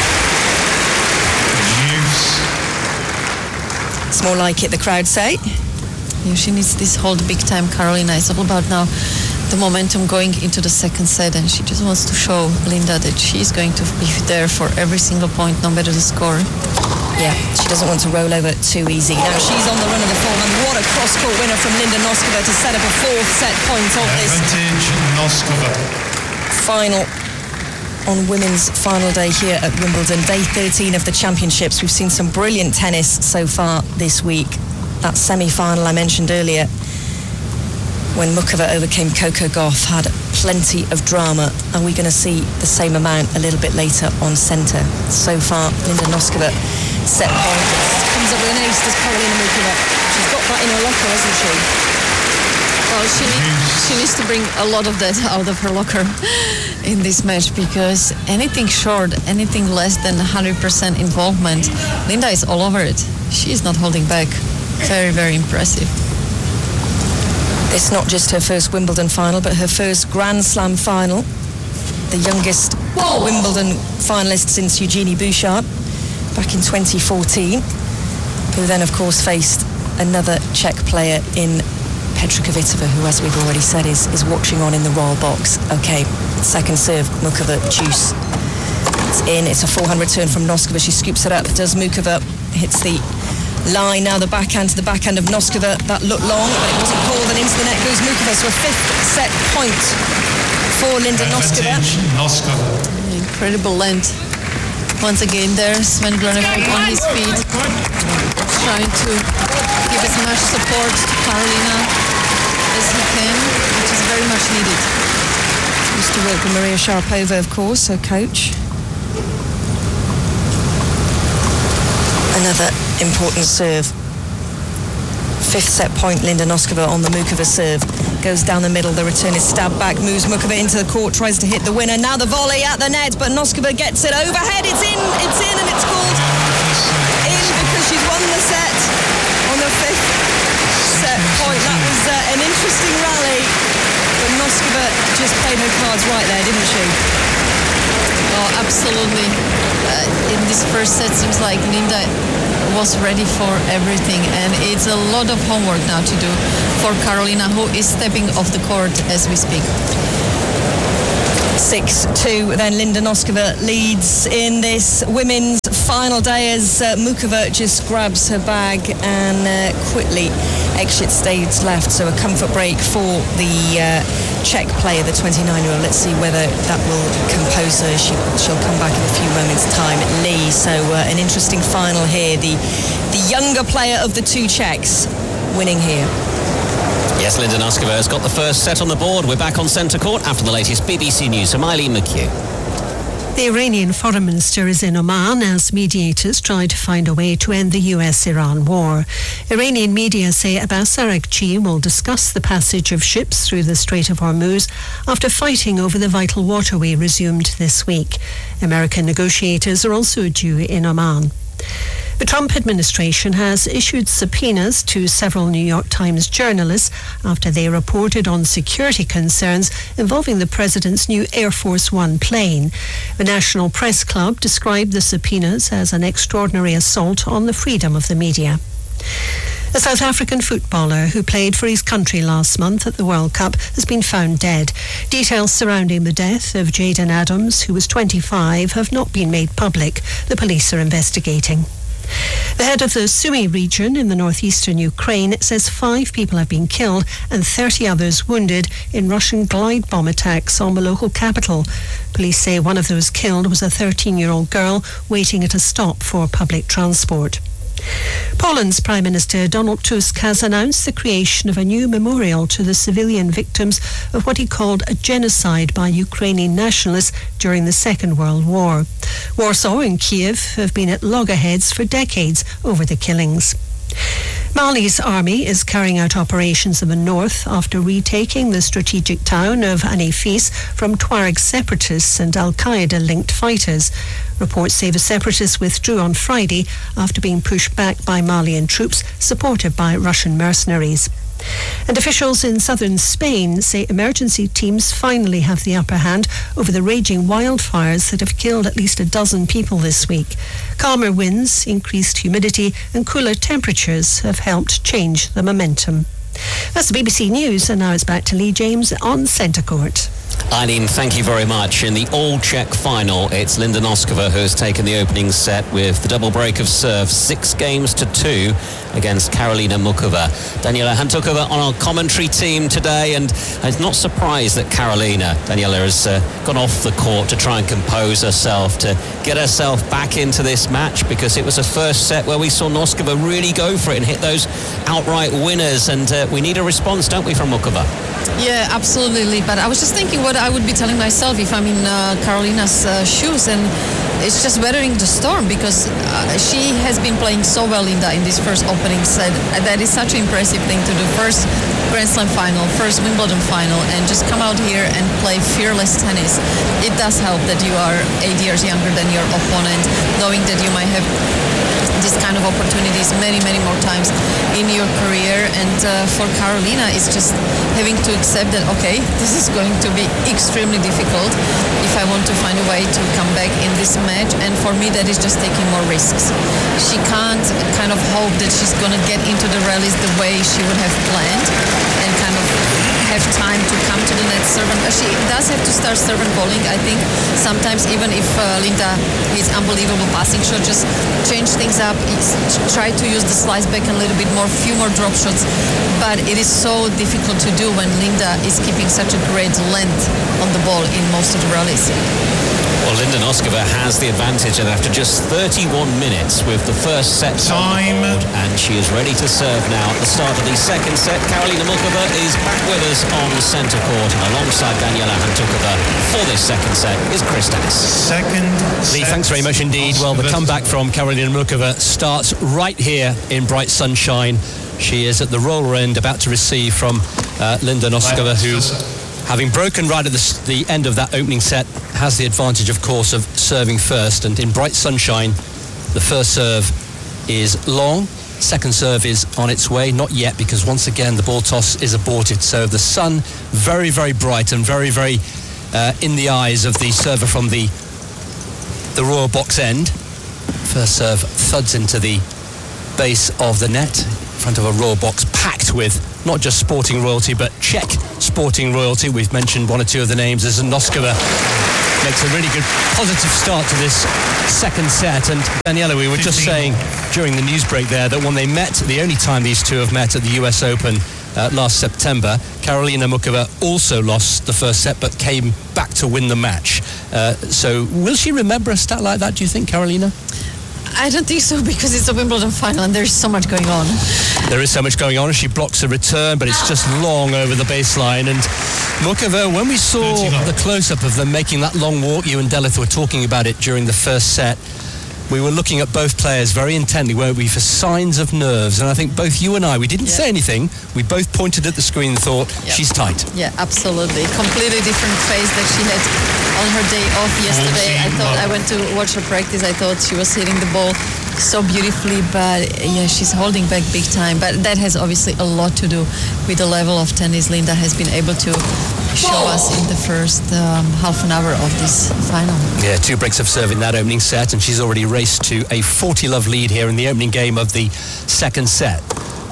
Juice. It's more like it, the crowd say. Yeah, she needs this hold big time, Karolina. It's all about now the momentum going into the second set, and she just wants to show Linda that she's going to be there for every single point, no matter the score. Yeah, she doesn't want to roll over too easy. Now she's on the run of the forehand. What a cross-court winner from Linda Noskova to set up a fourth set point of this. Advantage Noskova. Final on women's final day here at Wimbledon, day thirteen of the championships. We've seen some brilliant tennis so far this week. That semi-final I mentioned earlier, when Muchova overcame Coco Gauff, had plenty of drama. Are we going to see the same amount a little bit later on centre? So far, Linda Noskova set point. Comes up with an ace, does Karolina Muchova. She's got that in her locker, hasn't she? Well, she, need, she needs to bring a lot of that out of her locker in this match, because anything short, anything less than one hundred percent involvement, Linda is all over it. She is not holding back. Very, very impressive. It's not just her first Wimbledon final, but her first Grand Slam final. The youngest Whoa. Wimbledon finalist since Eugenie Bouchard back in twenty fourteen, who then, of course, faced another Czech player in Petra Kvitova, who, as we've already said, is, is watching on in the royal box. Okay, second serve, Muchova, juice. It's in, it's a forehand return from Noskova. She scoops it up, does Muchova, hits the line. Now the backhand to the backhand of Noskova. That looked long, but it wasn't called, and into the net goes Muchova. So a fifth set point for Linda Noskova. Noskova. Incredible length. Once again there, Sven Groeneveld on his feet, trying to give as much support to Karolina as he can, which is very much needed. Used to work with Maria Sharapova, of course, her coach. Another important serve fifth set point, Linda Noskova on the Mukova serve. Goes down the middle, the return is stabbed back, moves Mukova into the court, tries to hit the winner. Now the volley at the net, but Noskova gets it overhead. It's in, it's in, and it's called in because she's won the set on the fifth set point. That was uh, an interesting rally, but Noskova just played her cards right there, didn't she? Oh, absolutely. Uh, in this first set, seems like Linda was ready for everything, and it's a lot of homework now to do for Karolina, who is stepping off the court as we speak. six two, then Linda Noskova leads in this women's final day as uh, Mukova just grabs her bag and uh, quickly exits stage left. So a comfort break for the uh, Czech player, the twenty-nine-year-old. Let's see whether that will compose her. She, she'll come back in a few moments' time, Lee. So uh, an interesting final here. The, the younger player of the two Czechs winning here. Yes, Linda Noskova has got the first set on the board. We're back on centre court after the latest B B C News from Eileen McHugh. The Iranian foreign minister is in Oman as mediators try to find a way to end the U S Iran war. Iranian media say Abbas Araghchi will discuss the passage of ships through the Strait of Hormuz after fighting over the vital waterway resumed this week. American negotiators are also due in Oman. The Trump administration has issued subpoenas to several New York Times journalists after they reported on security concerns involving the president's new Air Force One plane. The National Press Club described the subpoenas as an extraordinary assault on the freedom of the media. A South African footballer who played for his country last month at the World Cup has been found dead. Details surrounding the death of Jaden Adams, who was twenty-five, have not been made public. The police are investigating. The head of the Sumy region in the northeastern Ukraine says five people have been killed and thirty others wounded in Russian glide bomb attacks on the local capital. Police say one of those killed was a thirteen-year-old girl waiting at a stop for public transport. Poland's Prime Minister Donald Tusk has announced the creation of a new memorial to the civilian victims of what he called a genocide by Ukrainian nationalists during the Second World War. Warsaw and Kiev have been at loggerheads for decades over the killings. Mali's army is carrying out operations in the north after retaking the strategic town of Anifis from Tuareg separatists and Al-Qaeda-linked fighters. Reports say the separatists withdrew on Friday after being pushed back by Malian troops supported by Russian mercenaries. And officials in southern Spain say emergency teams finally have the upper hand over the raging wildfires that have killed at least a dozen people this week. Calmer winds, increased humidity and cooler temperatures have helped change the momentum. That's the B B C News, and now it's back to Lee James on Centre Court. Eileen, thank you very much. In the all-Czech final, it's Linda Noskova who has taken the opening set with the double break of serve, six games to two against Karolina Mukova. Daniela Hantuchova on our commentary team today, and I'm not surprised that Karolina, Daniela, has uh, gone off the court to try and compose herself, to get herself back into this match, because it was a first set where we saw Noskova really go for it and hit those outright winners, and uh, we need a response, don't we, from Mukova? Yeah, absolutely. But I was just thinking what I would be telling myself if I'm in uh, Karolina's uh, shoes, and it's just weathering the storm, because uh, she has been playing so well, Linda, in this first opening set. That is such an impressive thing to do. First Grand Slam final, first Wimbledon final, and just come out here and play fearless tennis. It does help that you are eight years younger than your opponent, knowing that you might have these kind of opportunities many, many more times in your career. And uh, for Karolina, it's just having to accept that, okay, this is going to be extremely difficult if I want to find a way to come back in this match. And for me, that is just taking more risks. She can't kind of hope that she's going to get into the rallies the way she would have planned and kind of have time to come to the net serve. But she does have to start serve and bowling. I think sometimes, even if uh, Linda is unbelievable passing shot, just change things up, try to use the slice back a little bit more, few more drop shots. But it is so difficult to do when Linda is keeping such a great length on the ball in most of the rallies. Well, Linda Noskova has the advantage, and after just thirty-one minutes with the first set time, board, and she is ready to serve now at the start of the second set. Karolina Mukova is back with us on centre court, and alongside Daniela Hantuchova for this second set is Chris Dennis. Second Lee, thanks very much indeed. Well, the comeback from Karolina Mukova starts right here in bright sunshine. She is at the roller end, about to receive from uh, Linda Noskova, who, having broken right at the, the end of that opening set, has the advantage, of course, of serving first. And in bright sunshine, the first serve is long. Second serve is on its way. Not yet, because once again, the ball toss is aborted. So the sun, very, very bright and very, very uh, in the eyes of the server from the, the Royal box end. First serve thuds into the base of the net in front of a Royal box packed with not just sporting royalty, but Czech sporting royalty. We've mentioned one or two of the names as Noskova makes a really good positive start to this second set. And Daniela, we were just saying during the news break there that when they met, the only time these two have met at the U S Open uh, last September, Karolina Muchova also lost the first set but came back to win the match. Uh, so will she remember a stat like that, do you think, Karolina? I don't think so, because it's a Wimbledon final and there's so much going on. There is so much going on. She blocks a return, but it's just long over the baseline. And Muchova, when we saw the close-up of them making that long walk, you and Delith were talking about it during the first set, we were looking at both players very intently, weren't we, for signs of nerves. And I think both you and I, we didn't yeah. say anything. We both pointed at the screen and thought, yeah. she's tight. Yeah, absolutely. Completely different face that she had on her day off yesterday. I thought, I went to watch her practice. I thought she was hitting the ball so beautifully, but yeah, she's holding back big time. But that has obviously a lot to do with the level of tennis Linda has been able to show us in the first um, half an hour of this final. Yeah, two breaks of serve in that opening set, and she's already raced to a forty-love lead here in the opening game of the second set.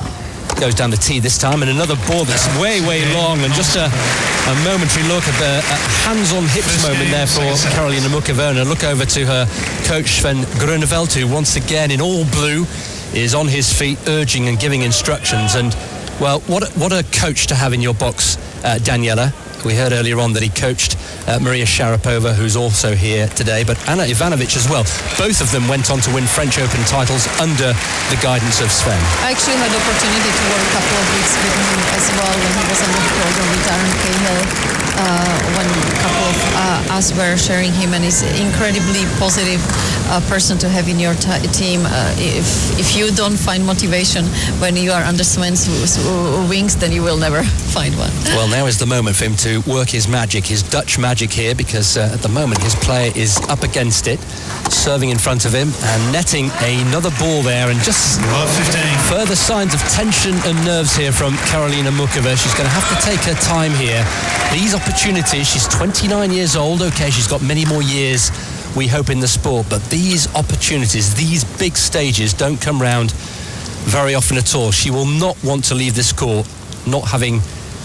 Goes down the tee this time, and another ball that's way, way long, and just a, a momentary look at the uh, hands-on hips moment there for Karolina Muchova. And a look over to her coach Sven Grunewald, who once again in all blue is on his feet, urging and giving instructions. And well, what a, what a coach to have in your box, uh, Daniela. We heard earlier on that he coached uh, Maria Sharapova, who's also here today, but Anna Ivanovic as well. Both of them went on to win French Open titles under the guidance of Sven. I actually had the opportunity to work a couple of weeks with him as well when he was on the program with Aaron Cahill, uh, when a couple of uh, us were sharing him, and he's an incredibly positive uh, person to have in your t- team. Uh, if if you don't find motivation when you are under Sven's wings, then you will never find one. Well, now is the moment for him to work his magic, his Dutch magic here, because uh, at the moment his player is up against it, serving in front of him and netting another ball there, and just further signs of tension and nerves here from Karolina Muchova. She's going to have to take her time here. These opportunities, she's twenty-nine years old, okay, she's got many more years, we hope, in the sport, but these opportunities, these big stages don't come round very often at all. She will not want to leave this court not having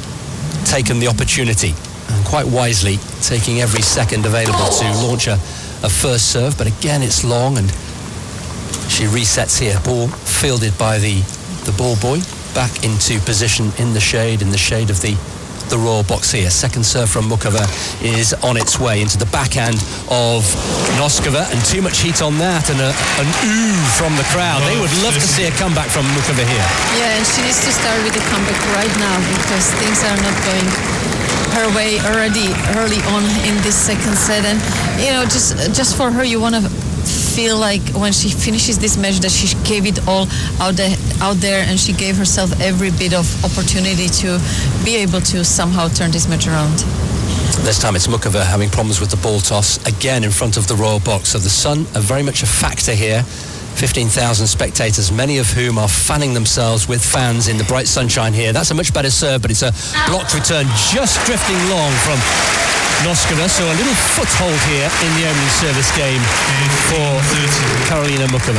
taken the opportunity, and quite wisely taking every second available to launch a, a first serve. But again, it's long, and she resets here. Ball fielded by the the ball boy, back into position in the shade, in the shade of the the Royal box here. Second serve from Muchova is on its way into the backhand of Noskova, and too much heat on that, and a, an ooh from the crowd. They would love to see a comeback from Muchova here. Yeah, and she needs to start with the comeback right now, because things are not going her way already early on in this second set. And you know, just just for her, you want to feel like when she finishes this match that she gave it all out there, out there, and she gave herself every bit of opportunity to be able to somehow turn this match around. This time it's Muchova having problems with the ball toss again in front of the Royal box. So the sun are very much a factor here. fifteen thousand spectators, many of whom are fanning themselves with fans in the bright sunshine here. That's a much better serve, but it's a blocked return, just drifting long from Noskova. So a little foothold here in the opening service game for Karolina Muchova.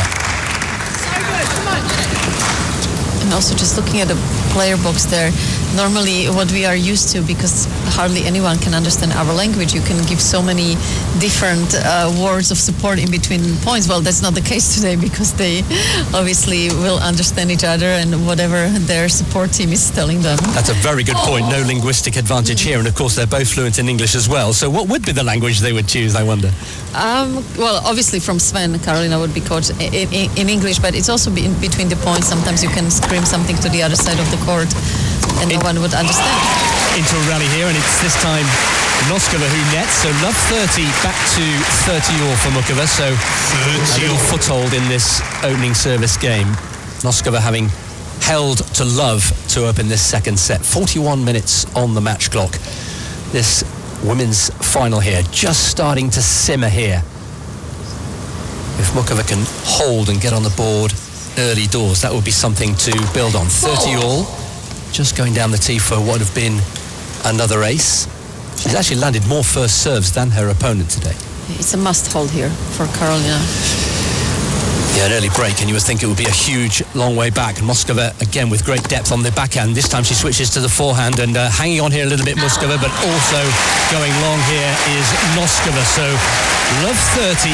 And also just looking at the player box there, normally what we are used to, because hardly anyone can understand our language, you can give so many different uh, words of support in between points. Well, that's not the case today, because they obviously will understand each other and whatever their support team is telling them. That's a very good point. No linguistic advantage here, and of course they're both fluent in English as well. So what would be the language they would choose, I wonder? Um, well, obviously from Sven, Karolina would be coached in, in, in English, but it's also in between the points. Sometimes you can scream something to the other side of the court and no one would understand. Into a rally here, and it's this time Noskova who nets. So love thirty back to thirty all for Muchova. So a little foothold in this opening service game. Noskova having held to love to open this second set. forty-one minutes on the match clock. This women's final here, just starting to simmer here. If Muchova can hold and get on the board early doors, that would be something to build on. thirty all, just going down the tee for what would have been another ace. She's actually landed more first serves than her opponent today. It's a must hold here for Karolina. Yeah, an early break, and you would think it would be a huge, long way back. And Moskova, again, with great depth on the backhand. This time she switches to the forehand and uh, hanging on here a little bit, Moskova, but also going long here is Noskova. So, love thirty,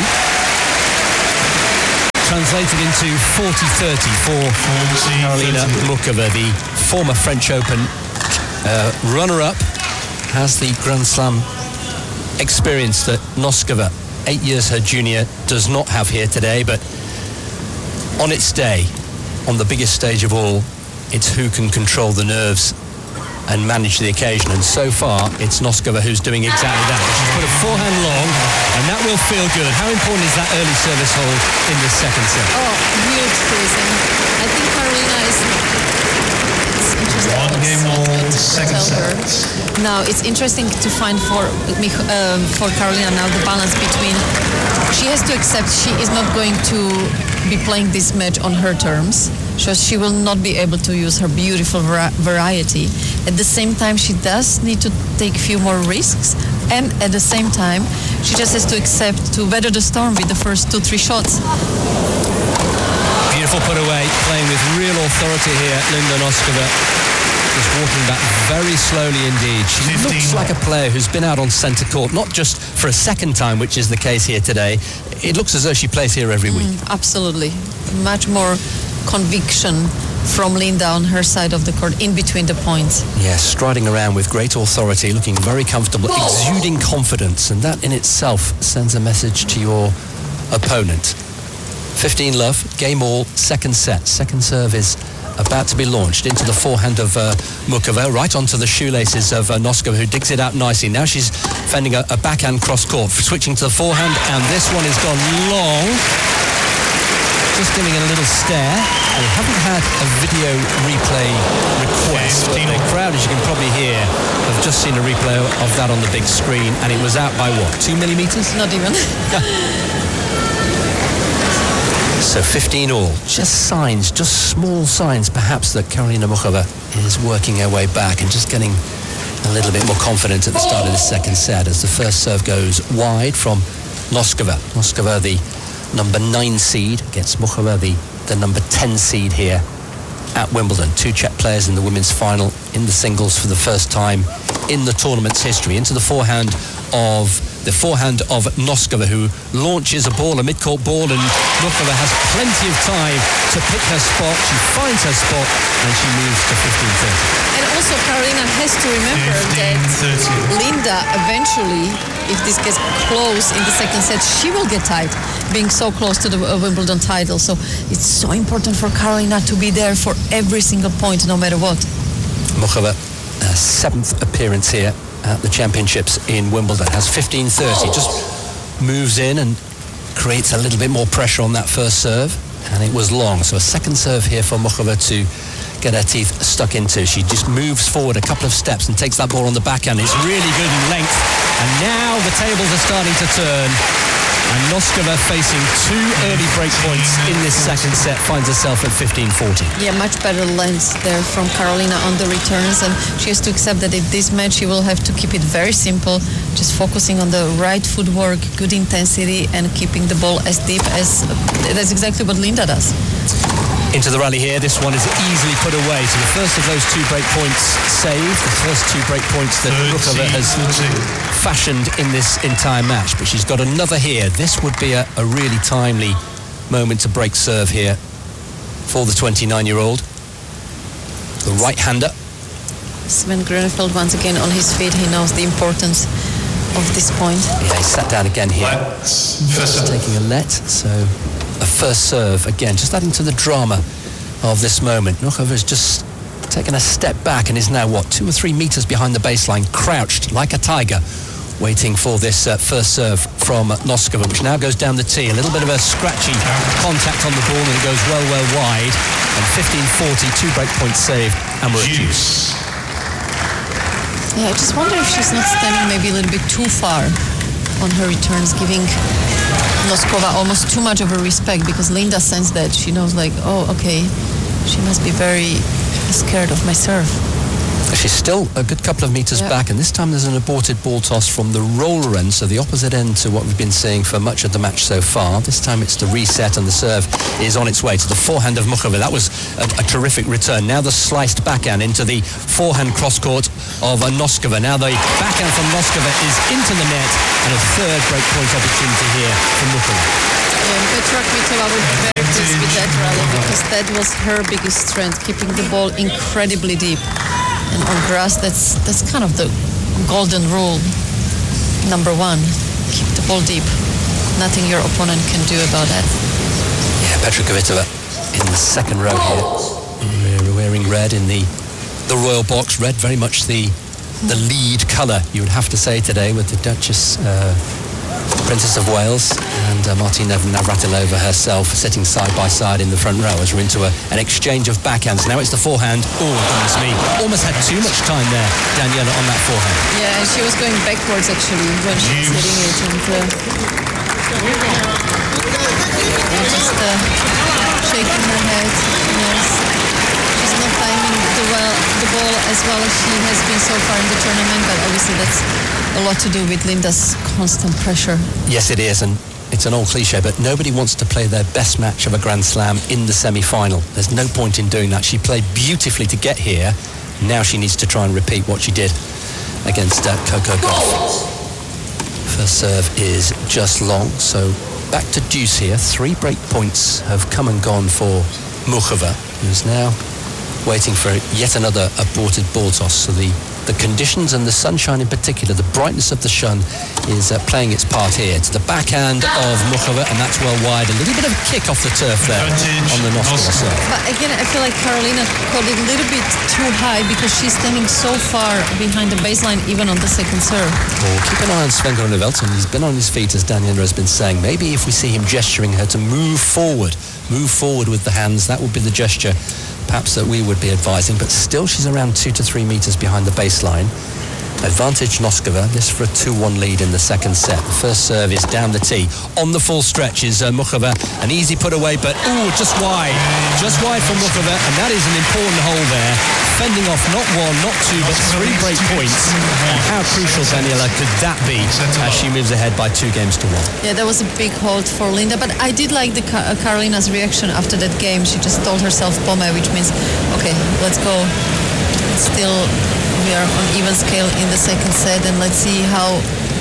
translated into forty thirty for Karolina Muchova, the former French Open uh, runner-up, has the Grand Slam experience that Noskova, eight years her junior, does not have here today. But on its day, on the biggest stage of all, it's who can control the nerves and manage the occasion. And so far, it's Noskova who's doing exactly that. She's put a forehand long, and that will feel good. How important is that early service hold in this second set? Oh, huge, Chris. And I think Karolina is... It's interesting. One game all, second set. Now, it's interesting to find for um, for Karolina now the balance between... She has to accept she is not going to be playing this match on her terms. So she will not be able to use her beautiful variety. At the same time, she does need to take a few more risks. And at the same time, she just has to accept to weather the storm with the first two, three shots. Beautiful put away, playing with real authority here, Linda Noskova. Just walking back very slowly indeed. She looks like a player who's been out on centre court, not just for a second time, which is the case here today. It looks as though she plays here every week. Mm, absolutely. Much more conviction from Linda on her side of the court, in between the points. Yes, striding around with great authority, looking very comfortable, exuding confidence, and that in itself sends a message to your opponent. fifteen love, game all, second set. Second serve is about to be launched into the forehand of uh, Muchova, right onto the shoelaces of uh, Noskova, who digs it out nicely. Now she's fending a, a backhand cross court, switching to the forehand, and this one has gone long. Just giving it a little stare. We haven't had a video replay request, but the crowd, as you can probably hear, have just seen a replay of that on the big screen, and it was out by what, two millimetres? Not even. So fifteen all, just signs, just small signs perhaps that Karolina Muchova is working her way back and just getting a little bit more confident at the start of the second set as the first serve goes wide from Noskova. Noskova, the number nine seed, against Muchova, the, the number ten seed here at Wimbledon. Two Czech players in the women's final in the singles for the first time in the tournament's history. Into the forehand of the forehand of Noskova, who launches a ball, a mid-court ball, and Muchova has plenty of time to pick her spot. She finds her spot and she moves to fifteen thirty. And also Karolina has to remember that Linda eventually, if this gets close in the second set, she will get tied, being so close to the Wimbledon title. So it's so important for Karolina to be there for every single point, no matter what. Muchova, uh, seventh appearance here at the championships in Wimbledon, has fifteen thirty, just moves in and creates a little bit more pressure on that first serve, and it was long. So a second serve here for Muchova to get her teeth stuck into. She just moves forward a couple of steps and takes that ball on the backhand. It's really good in length, and now the tables are starting to turn, and Noskova, facing two early break points in this second set, finds herself at fifteen forty. Yeah, much better length there from Karolina on the returns, and she has to accept that in this match she will have to keep it very simple, just focusing on the right footwork, good intensity, and keeping the ball as deep as... That's exactly what Linda does. Into the rally here, this one is easily put away. So the first of those two break points saved, the first two break points that Muchova has fashioned in this entire match. But she's got another here. This would be a, a really timely moment to break serve here for the twenty-nine-year-old. The right-hander. Sven Grönefeld once again on his feet. He knows the importance of this point. Yeah, he sat down again here. First taking a let, so a first serve again, just adding to the drama of this moment. Muchova has just taken a step back and is now, what, two or three metres behind the baseline, crouched like a tiger, waiting for this uh, first serve from Noskova, which now goes down the tee. A little bit of a scratchy contact on the ball, and it goes well, well wide. and fifteen forty, two break points saved, and we're at deuce. Yeah, I just wonder if she's not standing maybe a little bit too far on her returns, giving Noskova almost too much of a respect, because Linda sensed that. She knows, like, oh, okay, she must be very scared of my serve. She's still a good couple of metres yep. back, and this time there's an aborted ball toss from the roller end, so the opposite end to what we've been seeing for much of the match so far. This time it's the reset, and the serve is on its way to the forehand of Muchova. That was a, a terrific return. Now the sliced backhand into the forehand cross-court of Noskova. Now the backhand from Noskova is into the net, and a third break point opportunity here for Muchova. Yeah, Petra Kvitova would be very pleased with that rally, because that was her biggest strength, keeping the ball incredibly deep. And on grass, that's that's kind of the golden rule. Number one, keep the ball deep. Nothing your opponent can do about that. Yeah, Petra Kvitova in the second row here. We're wearing red in the the royal box. Red, very much the the lead colour, you would have to say, today, with the Duchess, uh, Princess of Wales, and uh, Martina Navratilova herself sitting side by side in the front row as we're into a, an exchange of backhands. Now it's the forehand. Oh, goodness me. Almost had too much time there, Daniela, on that forehand. Yeah, and she was going backwards, actually, when she was hitting it. And, uh, and just uh, shaking her head. Yes. She's not timing the, well, the ball as well as she has been so far in the tournament, but obviously that's a lot to do with Linda's constant pressure. Yes, it is, and it's an old cliche, but nobody wants to play their best match of a Grand Slam in the semi-final. There's no point in doing that. She played beautifully to get here. Now she needs to try and repeat what she did against uh, Coco Gauff. First serve is just long, so back to deuce here. Three break points have come and gone for Muchova, who's now waiting for yet another aborted ball toss. So the The conditions and the sunshine in particular, the brightness of the sun is uh, playing its part here. It's the backhand of Muchova, and that's well wide. A little bit of a kick off the turf there on the Noskova serve. But again, I feel like Karolina caught it a little bit too high, because she's standing so far behind the baseline, even on the second serve. Well, keep an eye on Sven Goran Velton. He's been on his feet, as Daniela has been saying. Maybe if we see him gesturing her to move forward, move forward with the hands, that would be the gesture perhaps that we would be advising, but still she's around two to three metres behind the baseline. Advantage Noskova, this for a two one lead in the second set. The first serve is down the tee. On the full stretch is uh, Muchova. An easy put away, but ooh, just wide. Just wide from Muchova, and that is an important hole there. Fending off not one, not two, but three break points. And how crucial, Daniela, could that be as she moves ahead by two games to one? Yeah, that was a big hold for Linda, but I did like the uh, Karolina's reaction after that game. She just told herself Pome, which means, okay, let's go. Still, we are on even scale in the second set, and let's see how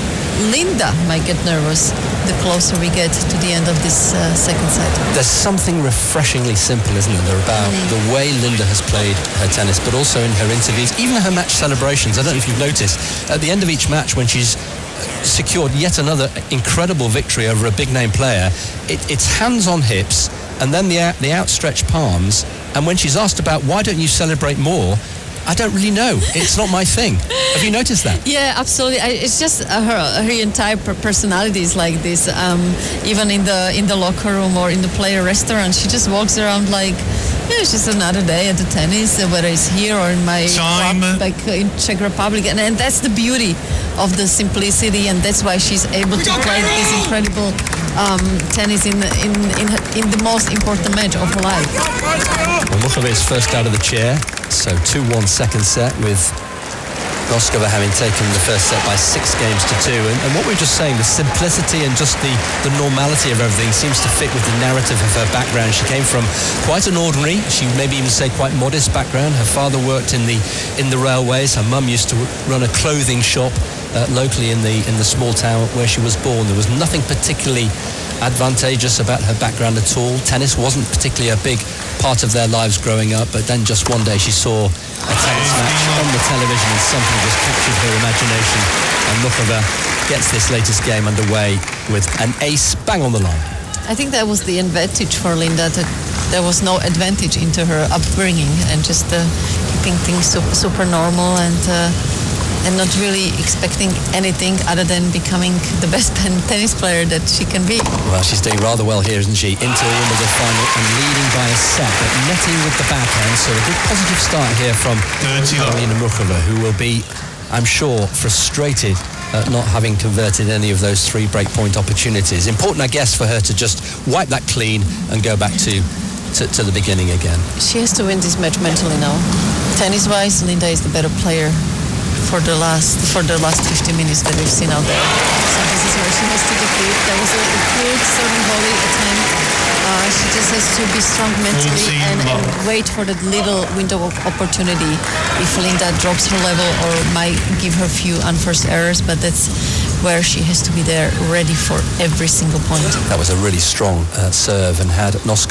Linda might get nervous the closer we get to the end of this uh, second set. There's something refreshingly simple, isn't there, about mm. the way Linda has played her tennis, but also in her interviews, even her match celebrations. I don't know if you've noticed, at the end of each match, when she's secured yet another incredible victory over a big name player, it, it's hands on hips, and then the, out, the outstretched palms, and when she's asked about why don't you celebrate more, I don't really know. It's not my thing. Have you noticed that? Yeah, absolutely. I, it's just uh, her her entire personality is like this. Um, even in the in the locker room or in the player restaurant, she just walks around like, yeah, it's just another day at the tennis, whether it's here or in my Time. club, like in Czech Republic, and, and that's the beauty of the simplicity, and that's why she's able to play this incredible um, tennis in in in, in the most important match of her life. Well, Muchova is first out of the chair, so two one second set, with Noskova having taken the first set by six games to two. And, and what we were just saying, the simplicity and just the, the normality of everything seems to fit with the narrative of her background. She came from quite an ordinary, she maybe even say quite modest background. Her father worked in the in the railways. Her mum used to run a clothing shop uh, locally in the in the small town where she was born. There was nothing particularly advantageous about her background at all. Tennis wasn't particularly a big part of their lives growing up, but then just one day she saw a tennis match on the television and something just captured her imagination, and Muchova gets this latest game underway with an ace bang on the line. I think that was the advantage for Linda, that there was no advantage into her upbringing and just uh, keeping things super, super normal and uh, and not really expecting anything other than becoming the best tennis player that she can be. Well, she's doing rather well here, isn't she? Into the Wimbledon final and leading by a set, but netting with the backhand. So a good positive start here from Karolina Muchova, who will be, I'm sure, frustrated at not having converted any of those three breakpoint opportunities. Important, I guess, for her to just wipe that clean and go back to, to, to the beginning again. She has to win this match mentally now. Tennis-wise, Linda is the better player for the last for the last fifty minutes that we've seen out there. So this is where she has to defeat. There was a, a good serving volley attempt. Uh, she just has to be strong mentally and, and wait for that little window of opportunity. If Linda drops her level or might give her a few unforced errors, but that's where she has to be there, ready for every single point. That was a really strong uh, serve, and had Noskova